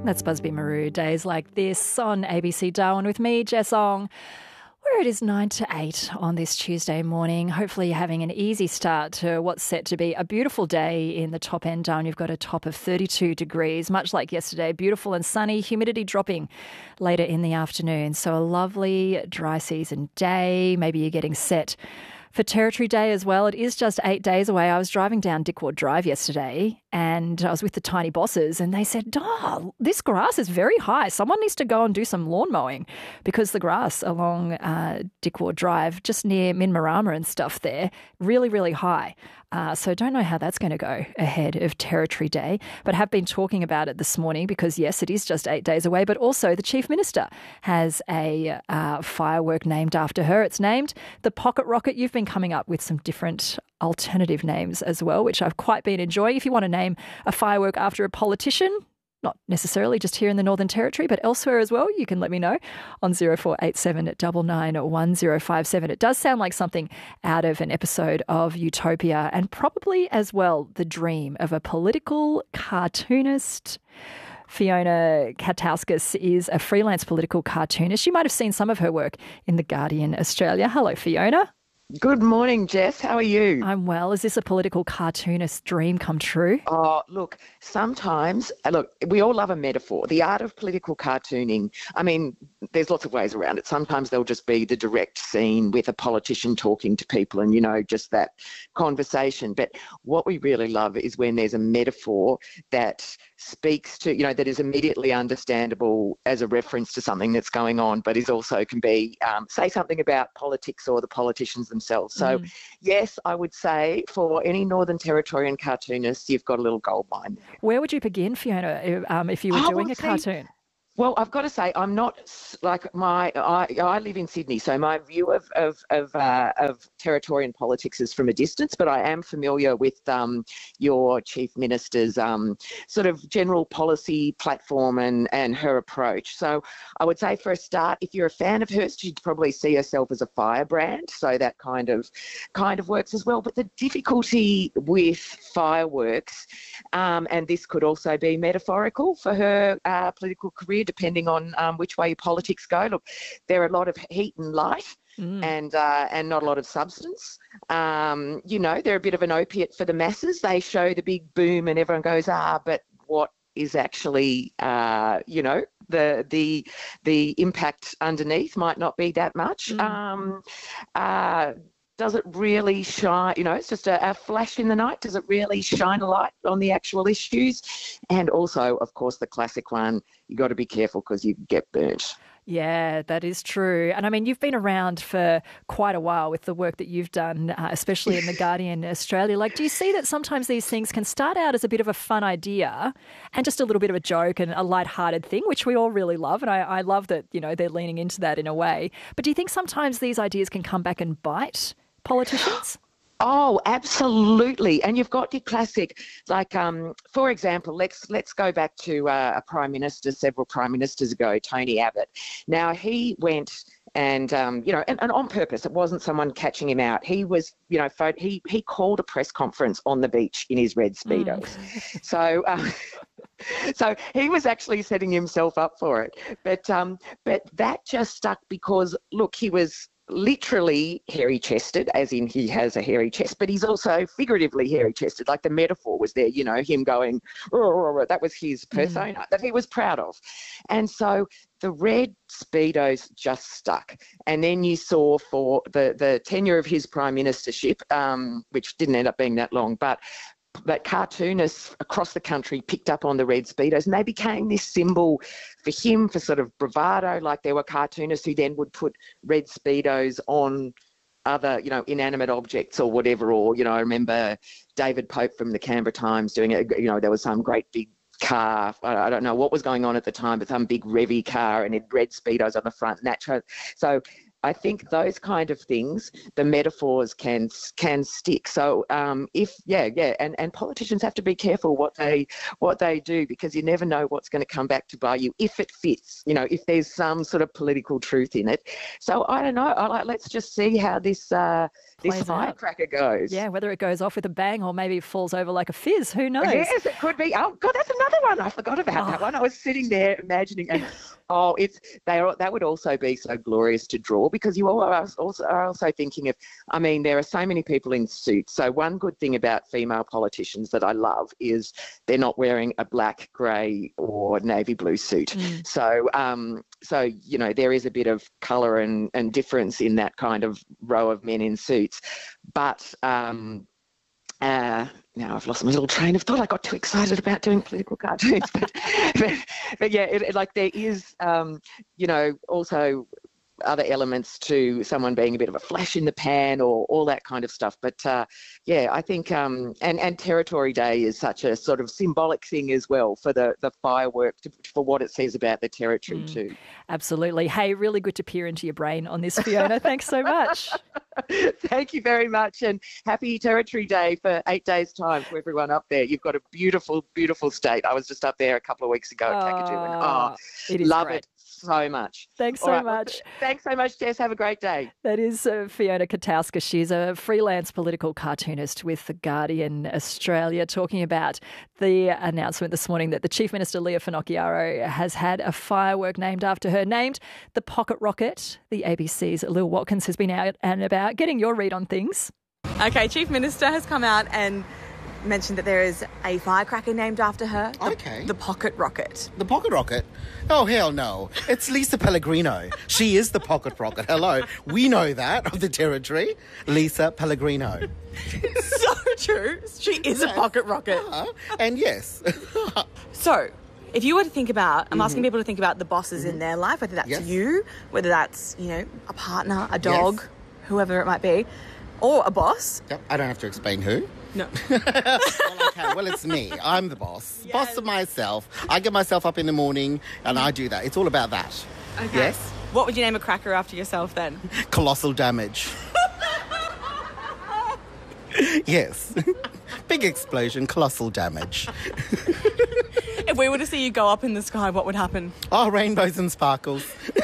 That's Busby Maru. Days like this on ABC Darwin with me, Jess Ong, where it is 9 to 8 on this Tuesday morning. Hopefully you're having an easy start to what's set to be a beautiful day in the top end. Darwin, you've got a top of 32 degrees, much like yesterday. Beautiful and sunny, humidity dropping later in the afternoon. So a lovely dry season day. Maybe you're getting set for Territory Day as well. It is just 8 days away. I was driving down Dickward Drive yesterday and I was with the tiny bosses and they said, this grass is very high. Someone needs to go and do some lawn mowing because the grass along Dickward Drive, just near Minmarama and stuff there, really, really high. So don't know how that's going to go ahead of Territory Day, but have been talking about it this morning because, yes, it is just 8 days away, but also the Chief Minister has a firework named after her. It's named the Pocket Rocket. You've been coming up with some different alternative names as well, which I've quite been enjoying. If you want to name a firework after a politician, not necessarily just here in the Northern Territory, but elsewhere as well, you can let me know on 0487 991 1057. It does sound like something out of an episode of Utopia and probably as well the dream of a political cartoonist. Fiona Katauskas is a freelance political cartoonist. You might have seen some of her work in The Guardian Australia. Hello, Fiona. Good morning, Jess. How are you? I'm well. Is this a political cartoonist dream come true? Oh, look, sometimes, we all love a metaphor. The art of political cartooning, I mean, there's lots of ways around it. Sometimes there'll just be the direct scene with a politician talking to people and, just that conversation. But what we really love is when there's a metaphor that speaks to, that is immediately understandable as a reference to something that's going on, but is also can be, say something about politics or the politicians themselves. So, yes, I would say for any Northern Territorian cartoonist, you've got a little gold mine there. Where would you begin, Fiona, if you were doing a cartoon? Well, I've got to say, I'm not like I live in Sydney, so my view of Territorian politics is from a distance, but I am familiar with your Chief Minister's sort of general policy platform and her approach. So I would say for a start, if you're a fan of hers, she'd probably see herself as a firebrand. So that kind of works as well. But the difficulty with fireworks, and this could also be metaphorical for her political career, depending on which way your politics go. Look, there are a lot of heat and light and not a lot of substance. They're a bit of an opiate for the masses. They show the big boom and everyone goes, but what is actually, the impact underneath might not be that much. Does it really shine? It's just a flash in the night. Does it really shine a light on the actual issues? And also, of course, the classic one, you got to be careful because you get burnt. Yeah, that is true. And I mean, you've been around for quite a while with the work that you've done, especially in The Guardian Australia. Like, do you see that sometimes these things can start out as a bit of a fun idea and just a little bit of a joke and a lighthearted thing, which we all really love. And I love that, they're leaning into that in a way. But do you think sometimes these ideas can come back and bite politicians? Oh, absolutely. And you've got your classic, like, for example, let's go back to a prime minister, several prime ministers ago, Tony Abbott. Now, he went and on purpose. It wasn't someone catching him out. He was, he called a press conference on the beach in his red Speedos. So, so he was actually setting himself up for it. But that just stuck because, look, he was literally hairy-chested, as in he has a hairy chest, but he's also figuratively hairy-chested. Like the metaphor was there, him going, that was his persona that he was proud of. And so the red Speedos just stuck. And then you saw for the tenure of his prime ministership, which didn't end up being that long, but cartoonists across the country picked up on the red Speedos and they became this symbol for him for sort of bravado. Like there were cartoonists who then would put red Speedos on other, inanimate objects or whatever. Or, I remember David Pope from the Canberra Times doing it. There was some great big car. I don't know what was going on at the time, but some big revy car and it had red Speedos on the front. So I think those kind of things, the metaphors can stick. So and politicians have to be careful what they do, because you never know what's going to come back to bite you if it fits. If there's some sort of political truth in it. So I don't know. Let's just see how this firecracker goes. Yeah, whether it goes off with a bang or maybe it falls over like a fizz. Who knows? Yes, it could be. Oh God, that's another one. I forgot about that one. I was sitting there imagining, and that would also be so glorious to draw, because you are also thinking of, there are so many people in suits. So one good thing about female politicians that I love is they're not wearing a black, grey or navy blue suit. So there is a bit of colour and difference in that kind of row of men in suits. But now I've lost my little train of thought. I got too excited about doing political cartoons, but yeah, there is, also other elements to someone being a bit of a flash in the pan or all that kind of stuff. But I think and Territory Day is such a sort of symbolic thing as well for the firework, for what it says about the territory too. Absolutely. Hey, really good to peer into your brain on this, Fiona. Thanks so much. Thank you very much, and happy Territory Day for 8 days' time to everyone up there. You've got a beautiful, beautiful state. I was just up there a couple of weeks ago at Kakadu, and love it so much. Thanks so much. Thanks so much, Jess. Have a great day. That is Fiona Katowska. She's a freelance political cartoonist with The Guardian Australia, talking about the announcement this morning that the Chief Minister, Leah Finocchiaro, has had a firework named after her, named the Pocket Rocket. The ABC's Lil Watkins has been out and about getting your read on things. Okay, Chief Minister has come out and mentioned that there is a firecracker named after her. The Pocket Rocket. The Pocket Rocket? Oh, hell no. It's Lisa Pellegrino. She is the Pocket Rocket. Hello. We know that of the Territory. Lisa Pellegrino. So true. She is a Pocket Rocket. And yes. So, if you were to think about, I'm asking people to think about the bosses in their life, whether that's you, whether that's, a partner, a dog, whoever it might be, or a boss. Yep. I don't have to explain who. No. Well, it's me. I'm the boss. Yes. Boss of myself. I get myself up in the morning and I do that. It's all about that. Okay. Yes? What would you name a cracker after yourself then? Colossal Damage. Yes. Big explosion, colossal damage. If we were to see you go up in the sky, what would happen? Oh, rainbows and sparkles.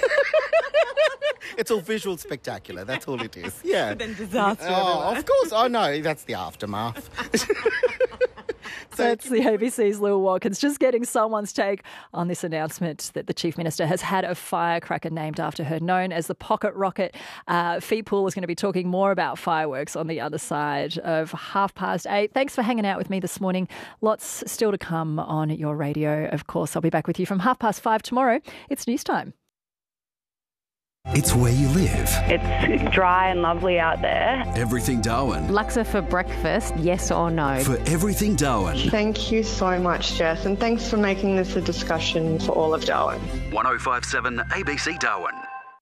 It's all visual spectacular. That's all it is. Yeah. But then disaster everywhere. Of course. Oh, no, that's the aftermath. That's the ABC's Lil Watkins, just getting someone's take on this announcement that the Chief Minister has had a firecracker named after her, known as the Pocket Rocket. Fee Poole is going to be talking more about fireworks on the other side of 8:30. Thanks for hanging out with me this morning. Lots still to come on your radio. Of course, I'll be back with you from 5:30 tomorrow. It's news time. It's where you live. It's dry and lovely out there. Everything Darwin. Laksa for breakfast, yes or no? For Everything Darwin. Thank you so much, Jess, and thanks for making this a discussion for all of Darwin. 105.7 ABC Darwin.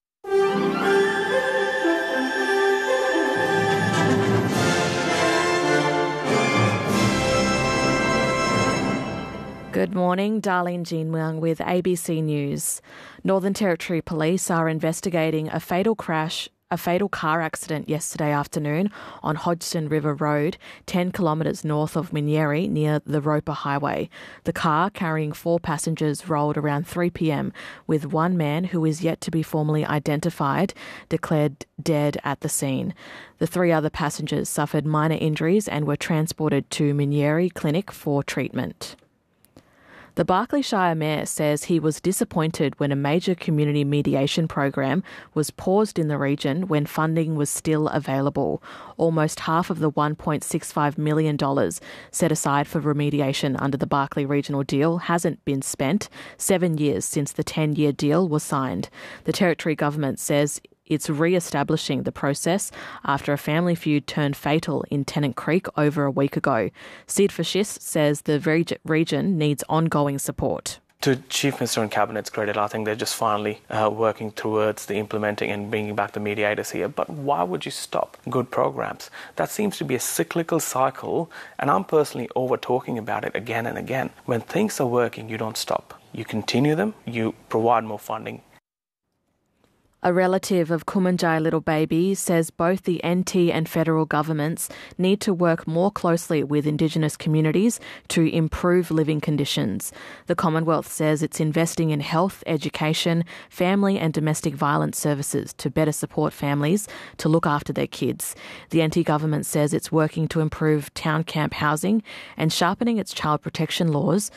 Good morning, Darlene Jean Wang with ABC News. Northern Territory Police are investigating a fatal car accident yesterday afternoon on Hodgson River Road, 10 kilometres north of Minyeri, near the Roper Highway. The car, carrying 4 passengers, rolled around 3 p.m, with one man, who is yet to be formally identified, declared dead at the scene. The 3 other passengers suffered minor injuries and were transported to Minyeri Clinic for treatment. The Barkly Shire Mayor says he was disappointed when a major community mediation program was paused in the region when funding was still available. Almost half of the $1.65 million set aside for remediation under the Barkly Regional Deal hasn't been spent, 7 years since the 10-year deal was signed. The Territory Government says it's re-establishing the process after a family feud turned fatal in Tennant Creek over a week ago. Sid Fascist says the region needs ongoing support. To Chief Minister and Cabinet's credit, I think they're just finally working towards the implementing and bringing back the mediators here. But why would you stop good programs? That seems to be a cyclical cycle, and I'm personally over-talking about it again and again. When things are working, you don't stop. You continue them, you provide more funding. A relative of Kumanjai little baby says both the NT and federal governments need to work more closely with Indigenous communities to improve living conditions. The Commonwealth says it's investing in health, education, family and domestic violence services to better support families to look after their kids. The NT government says it's working to improve town camp housing and sharpening its child protection laws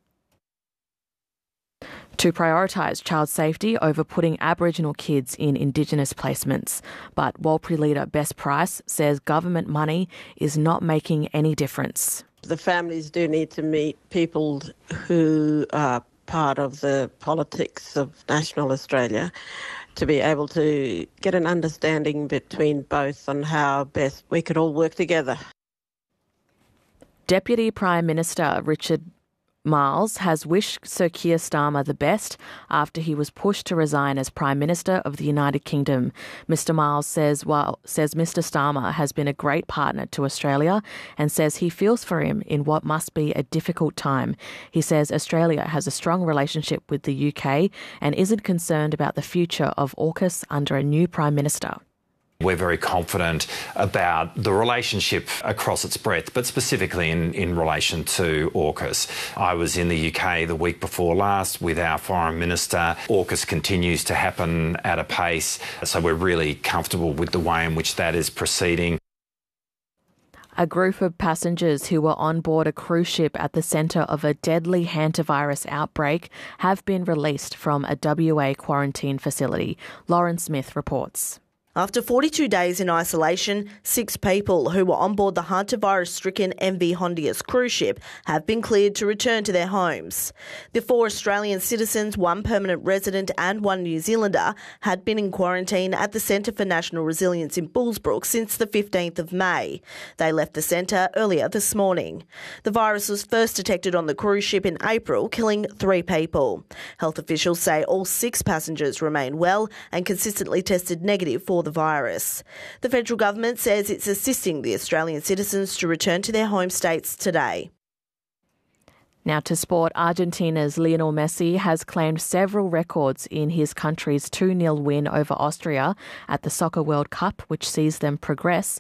to prioritise child safety over putting Aboriginal kids in Indigenous placements. But Warlpiri leader Bess Price says government money is not making any difference. The families do need to meet people who are part of the politics of national Australia to be able to get an understanding between both on how best we could all work together. Deputy Prime Minister Richard Marles has wished Sir Keir Starmer the best after he was pushed to resign as Prime Minister of the United Kingdom. Mr Marles says Mr Starmer has been a great partner to Australia and says he feels for him in what must be a difficult time. He says Australia has a strong relationship with the UK and isn't concerned about the future of AUKUS under a new Prime Minister. We're very confident about the relationship across its breadth, but specifically in relation to AUKUS. I was in the UK the week before last with our Foreign Minister. AUKUS continues to happen at a pace, so we're really comfortable with the way in which that is proceeding. A group of passengers who were on board a cruise ship at the centre of a deadly hantavirus outbreak have been released from a WA quarantine facility. Lauren Smith reports. After 42 days in isolation, 6 people who were on board the hantavirus-stricken MV Hondius cruise ship have been cleared to return to their homes. The 4 Australian citizens, 1 permanent resident and 1 New Zealander, had been in quarantine at the Centre for National Resilience in Bullsbrook since the 15th of May. They left the centre earlier this morning. The virus was first detected on the cruise ship in April, killing 3 people. Health officials say all 6 passengers remain well and consistently tested negative for the virus. The federal government says it's assisting the Australian citizens to return to their home states today. Now to sport, Argentina's Lionel Messi has claimed several records in his country's 2-0 win over Austria at the Soccer World Cup, which sees them progress